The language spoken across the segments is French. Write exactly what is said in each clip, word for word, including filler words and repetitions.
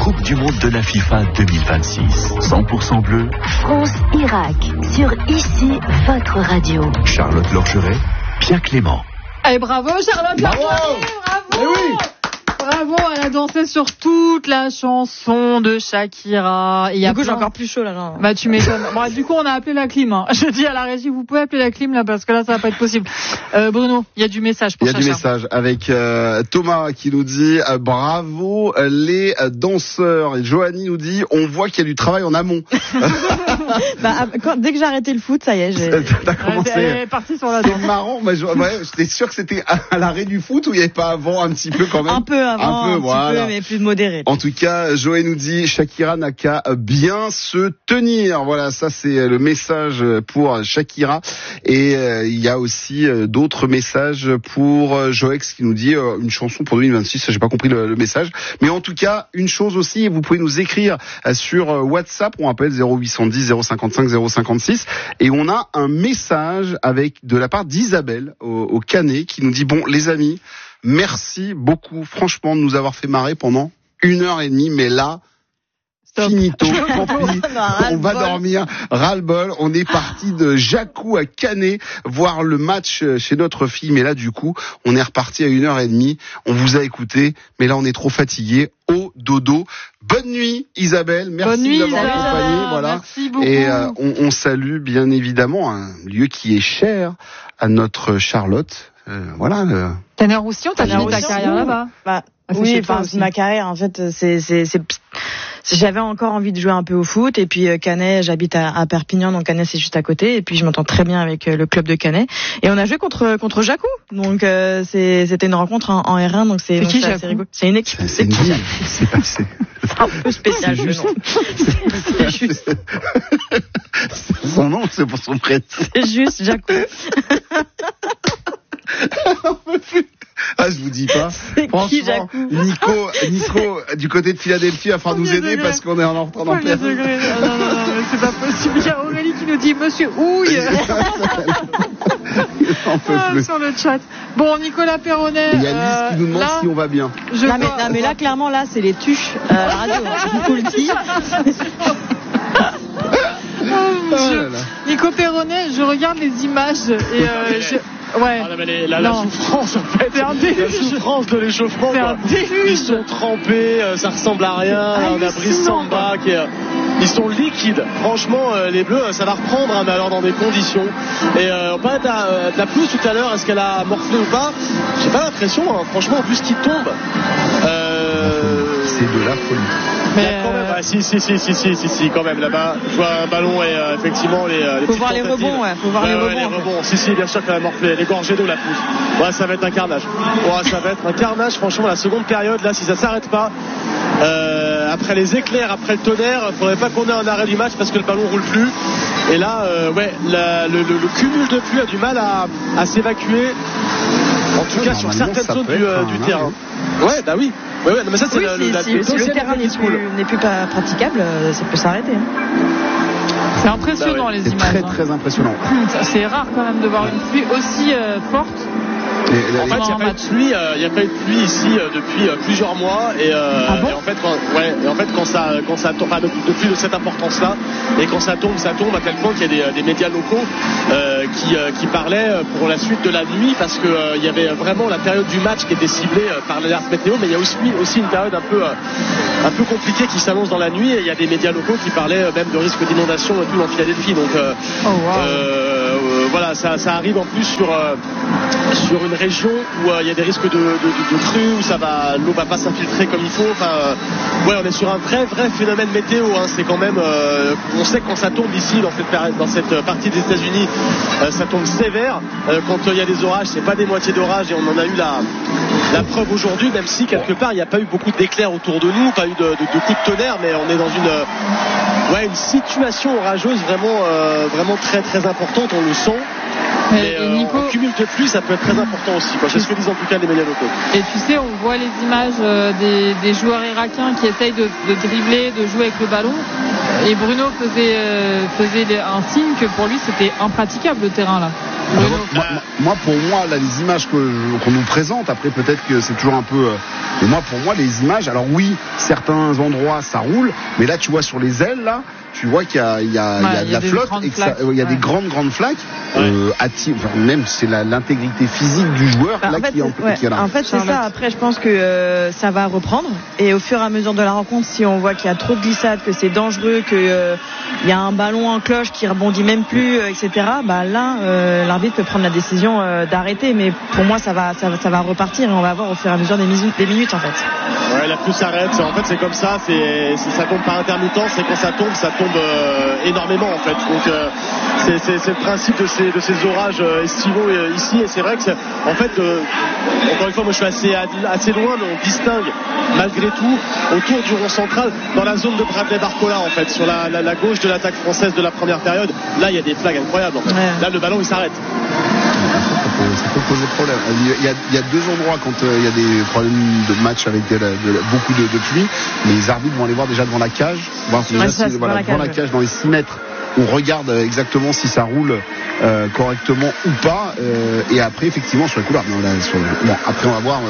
Coupe du Monde de la FIFA deux mille vingt-six. cent pour cent bleu. France-Irak, sur Ici, votre radio. Charlotte Lorgeret, Pierre Clément. Et bravo Charlotte Lorgeret, bravo, bravo. Eh oui. Bravo, elle a dansé sur toute la chanson de Shakira. Et du coup, plein... j'ai encore plus chaud là. Genre. Bah tu m'étonnes. Bon, du coup, on a appelé la clim. Hein. Je dis à la régie, vous pouvez appeler la clim là parce que là, ça va pas être possible. Euh, Bruno, il y a du message pour Chacha. Il y a du message avec euh, Thomas qui nous dit euh, bravo les danseurs. Et Johanny nous dit on voit qu'il y a du travail en amont. bah, quand, dès que j'ai arrêté le foot, ça y est, j'ai. T'as commencé. Elle est partie sur la danse. C'est marrant. Bah, je, ouais, j'étais sûr que c'était à l'arrêt du foot ou il n'y avait pas avant un petit peu quand même. Un peu avant. Un peu, un voilà. peu, mais plus modéré. En tout cas, Joël nous dit Shakira n'a qu'à bien se tenir. Voilà, ça c'est le message pour Shakira. Et euh, il y a aussi euh, d'autres messages pour Joex qui nous dit euh, une chanson pour deux mille vingt-six. J'ai pas compris le, le message, mais en tout cas une chose aussi, vous pouvez nous écrire euh, sur WhatsApp. On appelle zéro huit cent dix zéro cinquante-cinq zéro cinquante-six et on a un message avec de la part d'Isabelle au, au Canet qui nous dit bon les amis. Merci beaucoup, franchement, de nous avoir fait marrer pendant une heure et demie, mais là, Stop. Finito, compris, on va dormir, ras-le-bol, on est parti de Jacou à Canet voir le match chez notre fille, mais là, du coup, on est reparti à une heure et demie, on vous a écouté, mais là, on est trop fatigué, au dodo. Bonne nuit, Isabelle, merci nuit, d'avoir Isabelle. accompagné, voilà. Merci beaucoup. Et euh, on, on salue bien évidemment un lieu qui est cher à notre Charlotte, euh, voilà. Euh, Tanner-Roussillon, t'as fini ta carrière là-bas. Bah, Ah, c'est oui, chez toi enfin, aussi. ma carrière, en fait, c'est, c'est, c'est, c'est- j'avais encore envie de jouer un peu au foot, et puis euh, Canet, j'habite à, à Perpignan, donc Canet c'est juste à côté, et puis je m'entends très bien avec euh, le club de Canet, et on a joué contre contre Jacou, donc euh, c'est, c'était une rencontre en, en R un, donc c'est, C'est donc qui, c'est assez Jacou rigolo. C'est une équipe, c'est une ville, c'est passé. un peu spéciale, C'est le juste. nom. C'est juste, C'est son nom, c'est pour son prénom. c'est juste Jacou. Ah, je vous dis pas. C'est qui, Franchement, Jacou? Nico, Nico, du côté de Philadelphie, va falloir nous Premier aider degré. parce qu'on est en train d'en Premier perdre. degré. Ah, non, non, non, mais c'est pas possible. Il y a Aurélie qui nous dit Monsieur Houille On peut ah, plus. sur le chat. Bon, Nicolas Perronnet. Il y a Lise euh, qui nous demande là, si on va bien. je Non mais, vois- non mais là clairement là c'est les tuches euh, à la radio, hein. Je vous le dis. Oh, Ah Dieu. là là. Nico Perronnet, je regarde les images et euh, je... Ouais. Ah, non, mais les- la, la Non. souffrance en fait, C'est un déluge. la souffrance de l'échauffement. C'est quoi. un déluge. Ils sont trempés, euh, ça ressemble à rien. Ah, on a Brice hallucinant, Samba qui est, euh, ils sont liquides. Franchement, euh, les Bleus, ça va reprendre, hein, mais alors dans des conditions. Et euh, on parlait de la, euh, de la pelouse tout à l'heure. Est-ce qu'elle a morflé ou pas? J'ai pas l'impression. Hein, franchement, vu ce qui tombe. Euh, C'est de la folie. il y a Mais, quand même, euh, ouais, si, si, si, si, si, si, si, quand même, là-bas, je vois un ballon et euh, effectivement les, euh, les Faut petites voir les tentatives. rebonds, ouais, faut voir Ouais, les ouais, rebonds, les en fait. rebonds. Si, si, bien sûr qu'elle a morflé, les gorgées d'eau la pousse. Ouais, ça va être un carnage. Ouais, ça va être un carnage, franchement, la seconde période, là, si ça s'arrête pas, euh, après les éclairs, après le tonnerre, faudrait pas qu'on ait un arrêt du match parce que le ballon roule plus. Et là, euh, ouais, la- le, le- le cumul de pluie a du mal à, à s'évacuer. En tout Ouais, cas, sur normalement, certaines ça zones peut du, être euh, un du arrêt. terrain. Ouais, bah oui. Ouais, ouais, non, mais ça, c'est Oui, la- si, la- si, le si le deuxième terrain n'est school. plus, n'est plus pas praticable, euh, ça peut s'arrêter. Hein. C'est impressionnant Bah ouais, les C'est images. très hein. très impressionnant. C'est rare quand même de voir une pluie aussi euh, forte. Et la- En fait, il n'y a, Pendant un pas eu de pluie, euh, il y a pas eu de pluie ici euh, depuis euh, plusieurs mois et, euh, Ah bon et en fait quand, ouais, et en fait quand ça quand ça tombe, enfin, depuis, depuis de cette importance là et quand ça tombe ça tombe à tel point qu'il y a des, euh, des médias locaux euh, qui, euh, qui parlaient euh, pour la suite de la nuit parce que euh, il y avait vraiment la période du match qui était ciblée euh, par l'alerte météo, mais il y a aussi, aussi une période un peu euh, un peu compliquée qui s'annonce dans la nuit et il y a des médias locaux qui parlaient euh, même de risque d'inondation et tout en Philadelphie, donc euh, Oh, wow. euh, euh, voilà, ça, ça arrive en plus sur euh, sur une région où euh, il y a des risques de, de, de, de crues, où ça va, l'eau va pas s'infiltrer comme il faut. Enfin, euh, ouais, on est sur un vrai vrai phénomène météo. Hein. C'est quand même, euh, on sait que quand ça tombe ici dans cette péri- dans cette partie des États-Unis, euh, ça tombe sévère. Euh, quand il y a des orages, c'est pas des moitiés d'orage et on en a eu la la preuve aujourd'hui, même si quelque part il n'y a pas eu beaucoup d'éclairs autour de nous, pas eu de, de, de coups de tonnerre, mais on est dans une ouais une situation orageuse vraiment euh, vraiment très très importante. On le sent. Mais, Mais et euh, Nico, en cumul de pluie, ça peut être très important aussi. quoi. C'est ce que disent en tout cas les médias locaux. et tu sais, on voit les images euh, des, des joueurs irakiens qui essayent de, de dribbler, de jouer avec le ballon. Et Bruno faisait, euh, faisait les- un signe que pour lui c'était impraticable le terrain là. Moi, moi, moi, pour moi, là, les images que, qu'on nous présente, après peut-être que c'est toujours un peu... Euh, mais moi, pour moi, les images, alors oui, certains endroits, ça roule, mais là, tu vois, sur les ailes, là, tu vois qu'il y a, il y a, ouais, il y a de la flotte et que ça, il y a ouais. des grandes, grandes flaques. Ouais. Euh, atti- enfin, même c'est la, l'intégrité physique du joueur bah, là en fait, qui, en, ouais. qui est là. En fait, c'est ça. Après, je pense que euh, ça va reprendre. Et au fur et à mesure de la rencontre, si on voit qu'il y a trop de glissades, que c'est dangereux, qu'il euh, y a un ballon en cloche qui rebondit même plus, euh, et cetera. Bah là, euh, l'arbitre peut prendre la décision euh, d'arrêter. Mais pour moi, ça va, ça va, ça va repartir et on va voir au fur et à mesure des, mis- des minutes en fait. Ouais, la pluie s'arrête. En fait, c'est comme ça. C'est, c'est ça tombe par intermittence. C'est quand ça tombe, ça tombe euh, énormément en fait. Donc euh, c'est, c'est, c'est le principe de ces, de ces orages euh, estivaux euh, ici. Et c'est vrai que c'est, en fait, euh, encore une fois, moi je suis assez, assez loin, mais on distingue malgré tout autour du rond central, dans la zone de Bradley Barcola en fait, sur la, la, la gauche de l'attaque française de la première période. Là, il y a des flags incroyables en fait. Ouais. Là, le ballon il s'arrête. Ça peut poser problème. Il y a, il y a deux endroits quand euh, il y a des problèmes de match avec de la, de la, beaucoup de, de pluie. Les arbitres vont aller voir déjà devant la cage, voir déjà ouais, ça, si, voilà, devant la cage, cage dans les six mètres. On regarde exactement si ça roule euh, correctement ou pas. Euh, et après, effectivement, sur les couloirs. Non, là, sur, bon, après, on va voir.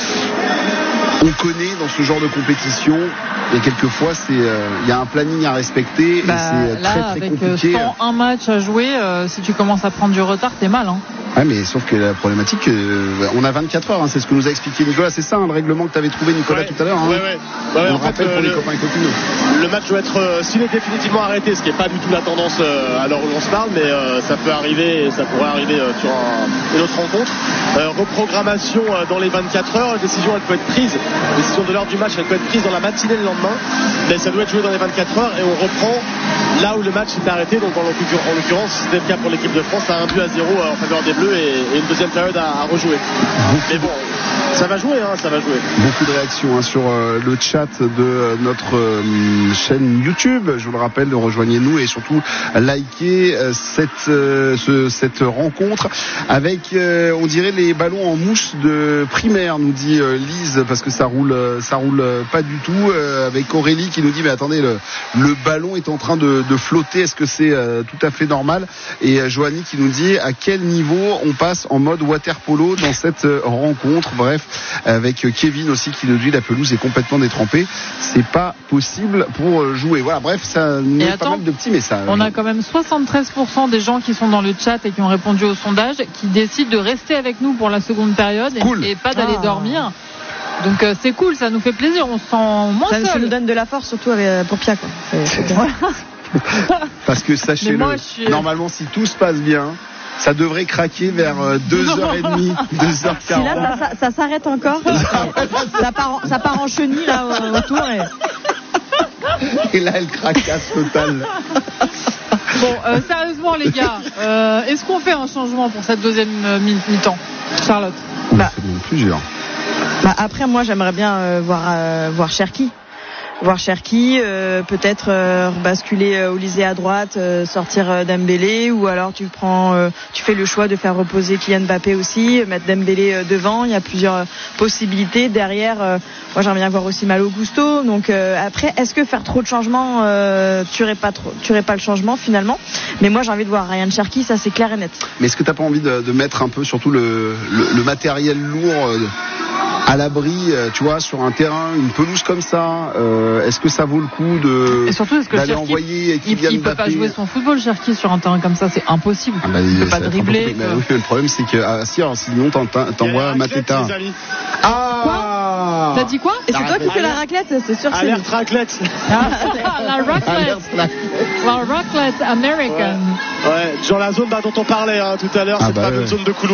Euh, on connaît dans ce genre de compétition. Et quelquefois, c'est, il euh, y a un planning à respecter bah, et c'est là, très très avec compliqué. cent un matchs à jouer, euh, si tu commences à prendre du retard, t'es mal. Hein. Ouais, mais sauf que la problématique, euh, on a vingt-quatre heures, hein, c'est ce que nous a expliqué Nicolas. C'est ça hein, le règlement que tu avais trouvé, Nicolas, ouais, tout à l'heure. Hein. Ouais, ouais. Ouais, ouais, on en rappelle fait, pour le, les copains et copines. Le match doit être, euh, s'il est définitivement arrêté, ce qui n'est pas du tout la tendance euh, à l'heure où l'on se parle, mais euh, ça peut arriver, et ça pourrait arriver euh, sur un, une autre rencontre. Euh, reprogrammation euh, dans les vingt-quatre heures, la décision elle peut être prise, la décision de l'heure du match elle peut être prise dans la matinée le lendemain, mais ça doit être joué dans les vingt-quatre heures et on reprend là où le match s'est arrêté. Donc en l'occurrence, c'était le cas pour l'équipe de France, à un but à zéro en faveur des Bleus et, et une deuxième période à, à rejouer. Mais bon, ça va jouer, hein, ça va jouer. Beaucoup de réactions hein, sur euh, le chat de euh, notre euh, chaîne YouTube. Je vous le rappelle, rejoignez-nous et surtout likez euh, cette euh, ce, cette rencontre avec, euh, on dirait les ballons en mouche de primaire, nous dit euh, Lise, parce que ça roule, ça roule pas du tout. Euh, avec Aurélie qui nous dit mais attendez, le, le ballon est en train de, de flotter. Est-ce que c'est euh, tout à fait normal? Et euh, Joanie qui nous dit à quel niveau on passe en mode water polo dans cette euh, rencontre. Bref, avec Kevin aussi qui nous dit la pelouse est complètement détrempée, c'est pas possible pour jouer. Voilà, bref, ça nous met pas mal de petits messages. On a quand même soixante-treize pour cent des gens qui sont dans le chat et qui ont répondu au sondage qui décident de rester avec nous pour la seconde période cool. et, et pas d'aller ah. dormir. Donc euh, c'est cool, ça nous fait plaisir, on se sent moins ça, seul. Ça nous donne de la force, surtout avec, pour Pia, quoi. C'est, c'est bien. Parce que sachez-le, moi, suis... normalement si tout se passe bien, ça devrait craquer vers deux heures trente, deux heures quarante. Si là, ça, ça, ça s'arrête encore. ça, part en, ça part en chenille, là, autour. Et, et là, elle craquasse totale. Bon, euh, sérieusement, les gars, euh, est-ce qu'on fait un changement pour cette deuxième mi-temps, Charlotte? Bah, c'est bien plusieurs. Bah, après, moi, j'aimerais bien euh, voir, euh, voir Cherki. Voir Cherki, euh, peut-être euh, basculer euh, Olysée à droite, euh, sortir euh, Dembélé, ou alors tu prends, euh, tu fais le choix de faire reposer Kylian Mbappé aussi, mettre Dembélé euh, devant. Il y a plusieurs euh, possibilités derrière. Euh, moi, j'aimerais bien voir aussi Malo Gusto. Donc euh, après, est-ce que faire trop de changements euh, tuerait pas trop, tuerait pas le changement finalement? Mais moi, j'ai envie de voir Ryan Cherki, ça c'est clair et net. Mais est-ce que t'as pas envie de, de mettre un peu surtout le, le, le matériel lourd euh, à l'abri, tu vois, sur un terrain, une pelouse comme ça, euh, est-ce que ça vaut le coup de et surtout, est-ce que d'aller Cherki, envoyer Kylian il, il peut Mbappé. Pas jouer son football, Cherki, sur un terrain comme ça, c'est impossible. Ah bah, il peut pas dribbler. Mais oui, le problème c'est que ah, si, alors, sinon t'envoies Mateta. Ah quoi? T'as dit quoi? Et c'est toi qui fais la raclette, c'est sûr. Alerte c'est... raclette. Ah, la raclette. La raclette American. Ouais, ouais, dans la zone bah, dont on parlait hein, tout à l'heure, ah cette bah, fameuse ouais. zone de couloir.